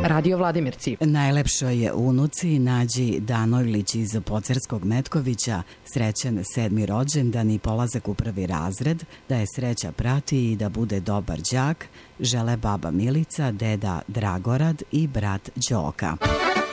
Radio Vladimirci. Najlepšoj unuci Nađi Danojlić iz Pocerskog Metkovića srećan 7. rođendan i polazak u 1. razred, da je sreća prati i da bude dobar đak, žele baba Milica, deda Dragorad i brat Đoka.